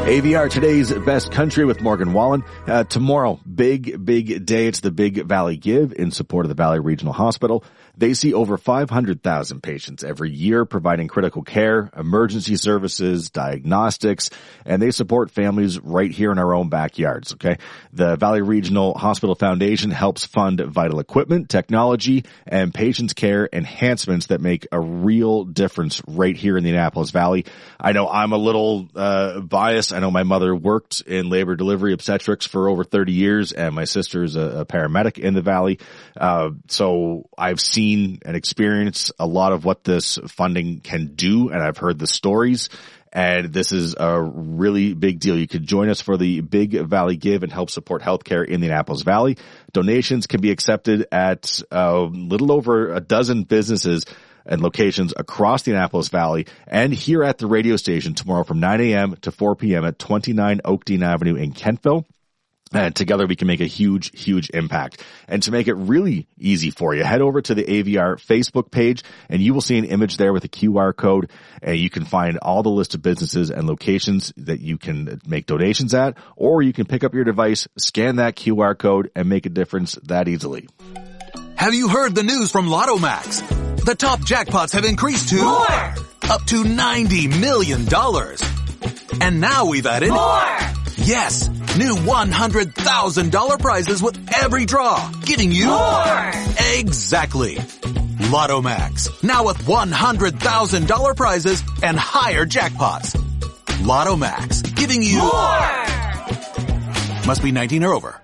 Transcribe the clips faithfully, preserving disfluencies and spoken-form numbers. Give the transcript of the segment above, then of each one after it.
A V R, today's best country with Morgan Wallen. Uh, tomorrow, big, big day. It's the Big Valley Give in support of the Valley Regional Hospital. They see over five hundred thousand patients every year, providing critical care, emergency services, diagnostics, and they support families right here in our own backyards, okay? The Valley Regional Hospital Foundation helps fund vital equipment, technology, and patients' care enhancements that make a real difference right here in the Annapolis Valley. I know I'm a little uh biased. I know my mother worked in labor, delivery, obstetrics for over thirty years, and my sister's a, a paramedic in the Valley. Uh, so I've seen and experienced a lot of what this funding can do, and I've heard the stories, and this is a really big deal. You could join us for the Big Valley Give and help support healthcare in the Annapolis Valley. Donations can be accepted at a little over a dozen businesses and locations across the Annapolis Valley and here at the radio station tomorrow from nine a.m. to four p.m. at twenty-nine Oakdean Avenue in Kentville. And together we can make a huge, huge impact. And to make it really easy for you, head over to the A V R Facebook page and you will see an image there with a Q R code, and you can find all the list of businesses and locations that you can make donations at, or you can pick up your device, scan that Q R code, and make a difference that easily. Have you heard the news from Lotto Max? The top jackpots have increased to more, up to ninety million dollars. And now we've added more. Yes, new one hundred thousand dollars prizes with every draw, giving you more. Exactly. Lotto Max, now with one hundred thousand dollars prizes and higher jackpots. Lotto Max, giving you more. Must be nineteen or over.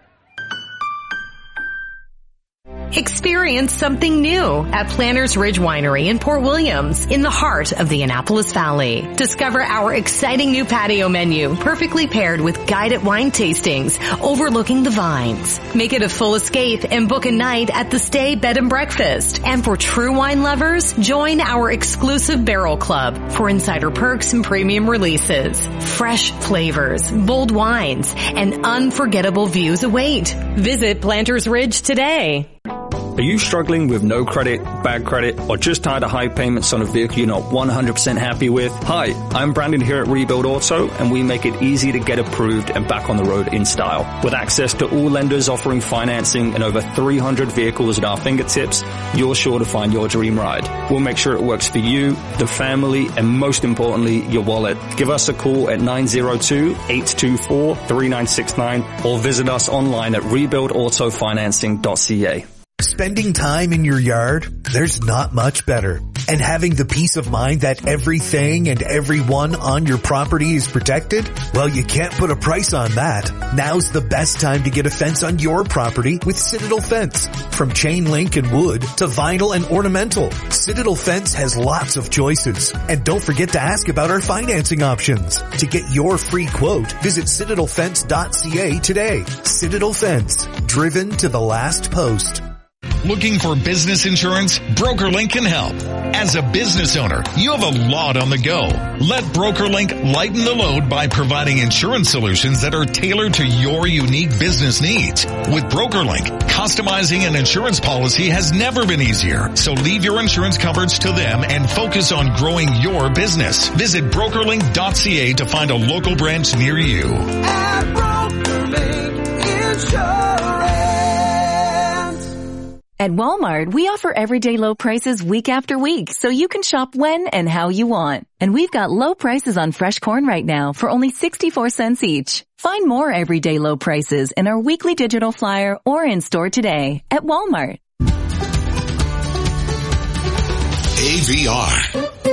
Experience something new at Planters Ridge Winery in Port Williams, in the heart of the Annapolis Valley. Discover our exciting new patio menu, perfectly paired with guided wine tastings overlooking the vines. Make it a full escape and book a night at the Stay Bed and Breakfast. And for true wine lovers, join our exclusive Barrel Club for insider perks and premium releases. Fresh flavors, bold wines, and unforgettable views await. Visit Planters Ridge today. Are you struggling with no credit, bad credit, or just tired of high payments on a vehicle you're not one hundred percent happy with? Hi, I'm Brandon here at Rebuild Auto, and we make it easy to get approved and back on the road in style. With access to all lenders offering financing and over three hundred vehicles at our fingertips, you're sure to find your dream ride. We'll make sure it works for you, the family, and most importantly, your wallet. Give us a call at nine zero two, eight two four, three nine six nine or visit us online at rebuild auto financing dot c a. Spending time in your yard, there's not much better. And having the peace of mind that everything and everyone on your property is protected? Well, you can't put a price on that. Now's the best time to get a fence on your property with Citadel Fence. From chain link and wood to vinyl and ornamental, Citadel Fence has lots of choices. And don't forget to ask about our financing options. To get your free quote, visit citadel fence dot c a today. Citadel Fence, driven to the last post. Looking for business insurance? BrokerLink can help. As a business owner, you have a lot on the go. Let BrokerLink lighten the load by providing insurance solutions that are tailored to your unique business needs. With BrokerLink, customizing an insurance policy has never been easier. So leave your insurance coverage to them and focus on growing your business. Visit broker link dot c a to find a local branch near you. At BrokerLink Insurance. At Walmart, we offer everyday low prices week after week, so you can shop when and how you want. And we've got low prices on fresh corn right now for only sixty-four cents each. Find more everyday low prices in our weekly digital flyer or in store today at Walmart. A V R.